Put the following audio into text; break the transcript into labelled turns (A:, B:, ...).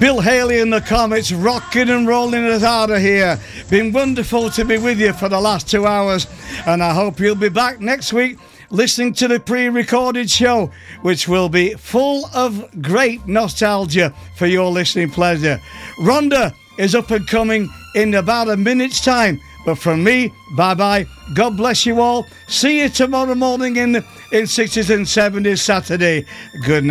A: Bill Haley and the Comets rocking and rolling us out of here. Been wonderful to be with you for the last 2 hours, and I hope you'll be back next week listening to the pre-recorded show, which will be full of great nostalgia for your listening pleasure. Rhonda is up and coming in about a minute's time, but from me, bye-bye. God bless you all. See you tomorrow morning in 60s and 70s Saturday. Good night.